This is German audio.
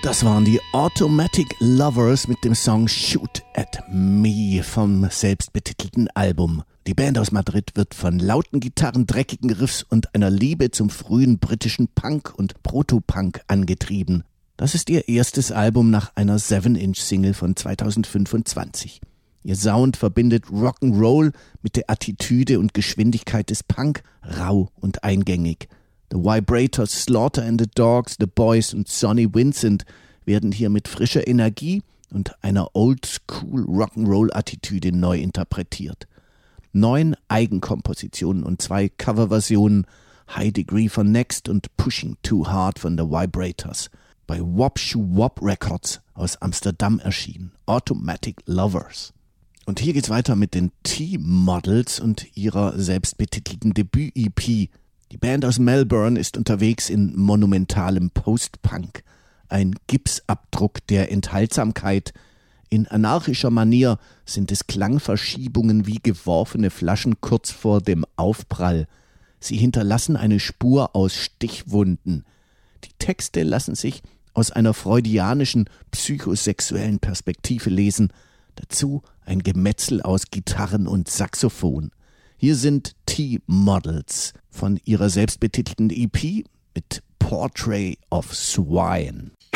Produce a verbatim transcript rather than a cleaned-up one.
Das waren die Automatic Lovers mit dem Song Shoot at Me vom selbstbetitelten Album. Die Band aus Madrid wird von lauten Gitarren, dreckigen Riffs und einer Liebe zum frühen britischen Punk und Proto-Punk angetrieben. Das ist ihr erstes Album nach einer seven inch Single von zweitausendfünfundzwanzig. Ihr Sound verbindet Rock'n'Roll mit der Attitüde und Geschwindigkeit des Punk, rau und eingängig. The Vibrators, Slaughter and the Dogs, The Boys und Sonny Vincent werden hier mit frischer Energie und einer Old-School-Rock'n'Roll-Attitüde neu interpretiert. Neun Eigenkompositionen und zwei Coverversionen, High Degree von Next und Pushing Too Hard von The Vibrators, bei Wop Shoo Wop Records aus Amsterdam erschienen. Automatic Lovers. Und hier geht's weiter mit den T-Models und ihrer selbstbetitelten Debüt-E P. Die Band aus Melbourne ist unterwegs in monumentalem Post-Punk. Ein Gipsabdruck der Enthaltsamkeit. In anarchischer Manier sind es Klangverschiebungen wie geworfene Flaschen kurz vor dem Aufprall. Sie hinterlassen eine Spur aus Stichwunden. Die Texte lassen sich aus einer freudianischen, psychosexuellen Perspektive lesen. Dazu ein Gemetzel aus Gitarren und Saxophon. Hier sind T-Models von ihrer selbstbetitelten E P mit Portrait of Swine.